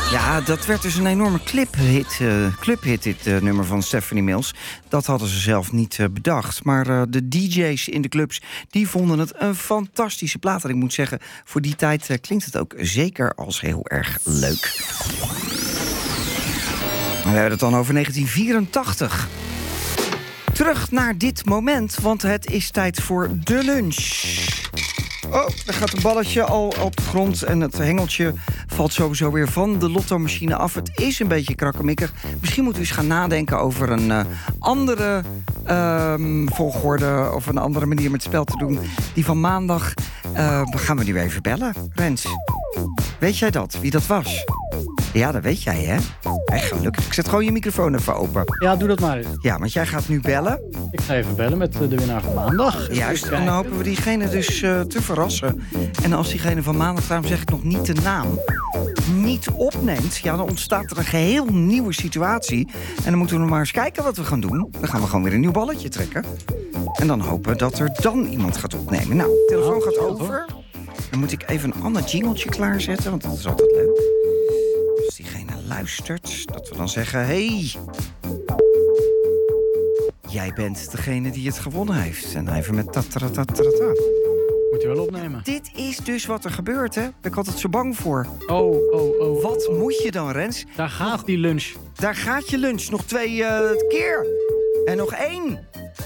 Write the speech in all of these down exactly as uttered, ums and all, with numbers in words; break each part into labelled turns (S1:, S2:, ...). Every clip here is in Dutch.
S1: Ja, dat werd dus een enorme cliphit, uh, clubhit, dit uh, nummer van Stephanie Mills. Dat hadden ze zelf niet uh, bedacht. Maar uh, de D J's in de clubs, die vonden het een fantastische plaat. En ik moet zeggen, voor die tijd uh, klinkt het ook zeker als heel erg leuk. We hebben het dan over negentien vierentachtig. Terug naar dit moment, want het is tijd voor de lunch. Oh, daar gaat een balletje al op de grond en het hengeltje valt sowieso weer van de lottomachine af. Het is een beetje krakkemikkig. Misschien moeten we eens gaan nadenken over een uh, andere uh, volgorde of een andere manier met het spel te doen. Die van maandag uh, gaan we nu even bellen, Rens. Weet jij dat? Wie dat was? Ja, dat weet jij, hè? Echt gelukkig. Ik zet gewoon je microfoon even open.
S2: Ja, doe dat maar eens.
S1: Ja, want jij gaat nu bellen.
S2: Ik ga even bellen met de winnaar van maandag.
S1: Juist, en dan hopen we diegene dus uh, te verrassen. En als diegene van maandag, daarom zeg ik nog niet de naam, niet opneemt, ja, dan ontstaat er een geheel nieuwe situatie. En dan moeten we nog maar eens kijken wat we gaan doen. Dan gaan we gewoon weer een nieuw balletje trekken. En dan hopen we dat er dan iemand gaat opnemen. Nou, de telefoon gaat over. Dan moet ik even een ander jingletje klaarzetten, want dat is altijd leuk. Als diegene luistert, dat we dan zeggen, hey, jij bent degene die het gewonnen heeft. En even met tataratatata.
S2: Moet je wel opnemen.
S1: Dit is dus wat er gebeurt, hè? Ik had het zo bang voor.
S2: Oh, oh, oh.
S1: Wat moet je dan, Rens?
S2: Daar gaat nog, die lunch.
S1: Daar gaat je lunch. Nog twee uh, keer. En nog één.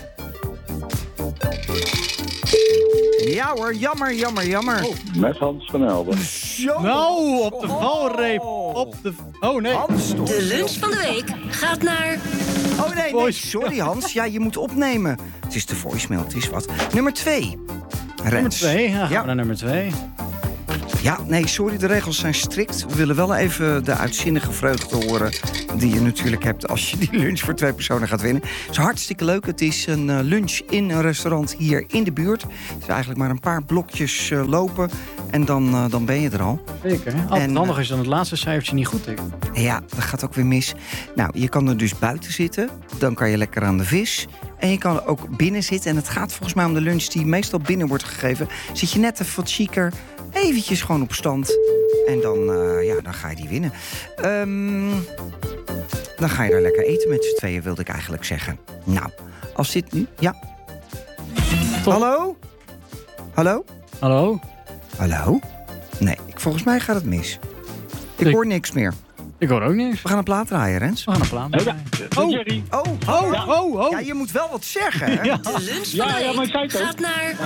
S1: Ja hoor, jammer, jammer, jammer.
S3: Oh, met Hans van Helden.
S1: Zo.
S2: Nou, op de valreep. Op de... Oh, nee.
S1: Hans, toch?
S4: De lunch van de week gaat naar...
S1: Oh, nee, nee, sorry Hans. Ja, je moet opnemen. Het is de voicemail, het is wat. Nummer twee. Rens.
S2: Nummer twee, ja, gaan
S1: ja.
S2: we naar nummer twee.
S1: Ja, nee, sorry, de regels zijn strikt. We willen wel even de uitzinnige vreugde horen die je natuurlijk hebt als je die lunch voor twee personen gaat winnen. Het is hartstikke leuk. Het is een uh, lunch in een restaurant hier in de buurt. Het is eigenlijk maar een paar blokjes uh, lopen en dan, uh, dan ben je er al.
S2: Zeker. Altijd
S1: en,
S2: handig is dan het laatste cijfertje niet goed tikt.
S1: Ja, dat gaat ook weer mis. Nou, je kan er dus buiten zitten. Dan kan je lekker aan de vis. En je kan ook binnen zitten. En het gaat volgens mij om de lunch die meestal binnen wordt gegeven. Zit je net even wat chiquer, eventjes gewoon op stand. En dan, uh, ja, dan ga je die winnen. Um, dan ga je daar lekker eten met z'n tweeën, wilde ik eigenlijk zeggen. Nou, als dit nu... Ja. Top. Hallo? Hallo?
S2: Hallo?
S1: Hallo? Nee, ik, volgens mij gaat het mis. Ik
S2: ik...
S1: hoor niks meer.
S2: Ik hoor ook niks.
S1: We gaan een plaat draaien, Rens.
S2: We gaan een plaat draaien.
S3: Oh,
S2: oh,
S3: Jerry.
S1: Oh,
S2: oh,
S1: ja.
S2: oh, oh.
S1: Ja, je moet wel wat zeggen, hè?
S2: Ja.
S4: De lunch van
S3: Ja,
S4: de
S3: ja, maar ik
S4: week
S3: zei het
S4: gaat naar...
S3: Ja.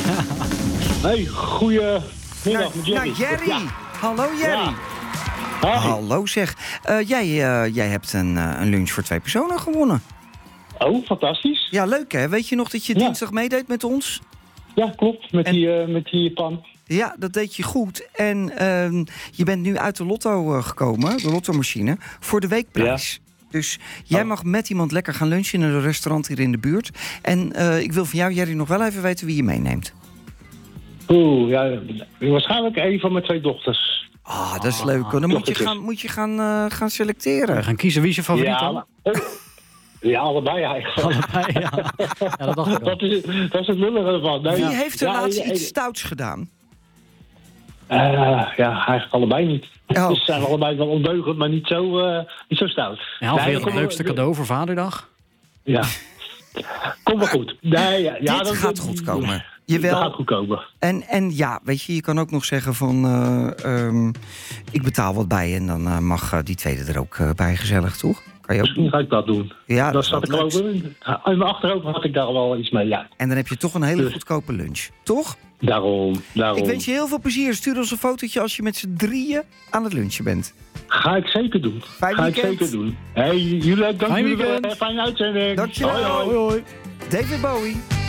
S3: Hey, goedemiddag met Jerry.
S1: Nou, Jerry.
S3: Ja.
S1: Hallo, Jerry.
S3: Ja.
S1: Hallo, zeg. Uh, jij, uh, jij hebt een, uh, een lunch voor twee personen gewonnen.
S3: Oh, fantastisch.
S1: Ja, leuk hè? Weet je nog dat je
S3: Ja.
S1: dinsdag meedeed met ons?
S3: Ja, klopt. Met,
S1: En-
S3: die, uh, met die pan.
S1: Ja, dat deed je goed. En uh, je bent nu uit de lotto uh, gekomen, de lottomachine, voor de weekprijs. Ja. Dus jij
S3: Oh.
S1: mag met iemand lekker gaan lunchen in een restaurant hier in de buurt. En uh, ik wil van jou, Jerry, nog wel even weten wie je meeneemt.
S3: Oeh, ja, waarschijnlijk een van mijn twee dochters.
S1: Ah, dat is leuk. Dan moet je gaan, moet je gaan, uh, gaan selecteren.
S2: We gaan kiezen wie is je favoriet
S3: Ja,
S2: dan?
S3: maar- oh. Ja, allebei eigenlijk.
S2: Allebei, ja. Ja, dat dacht ik al.
S3: Dat is, dat is het lullige ervan. Nee,
S1: Wie
S3: ja.
S1: heeft er
S3: Ja,
S1: laatst
S3: ja,
S1: iets
S3: ja.
S1: stouts gedaan?
S3: Uh, ja, eigenlijk allebei niet.
S1: Oh.
S3: Ze zijn allebei wel ondeugend, maar niet zo, uh, niet zo stout.
S2: Ja, of
S3: Nee,
S2: het
S3: kom-
S2: leukste cadeau voor Vaderdag?
S3: Ja. Kom maar goed. Nee, ja, ja,
S1: Dit
S3: dat,
S1: gaat goed komen.
S3: Dat
S1: Jawel.
S3: gaat goed komen.
S1: En, en ja, weet je, je kan ook nog zeggen van... Uh, um, ik betaal wat bij en dan uh, mag uh, die tweede er ook uh, bij gezellig, toch? Kan je ook
S3: Misschien ga ik dat doen.
S1: Ja,
S3: dat
S1: is
S3: zat ik
S1: wat
S3: geloof ik. In mijn achterhoofd had ik daar al wel iets mee, ja.
S1: En dan heb je toch een hele
S3: Dus-
S1: goedkope lunch, toch?
S3: Daarom, daarom.
S1: Ik wens je heel veel plezier. Stuur ons een fotootje als je met z'n drieën aan het lunchen bent.
S3: Ga ik zeker doen.
S1: Fijn
S3: Ga ik
S1: weekend.
S3: zeker doen. Hey, jullie, dank
S2: Fijn
S3: jullie wel.
S2: weekend.
S3: Fijne uitzending.
S1: Dankjewel.
S3: Hoi, hoi.
S2: Hoi, hoi.
S1: David Bowie.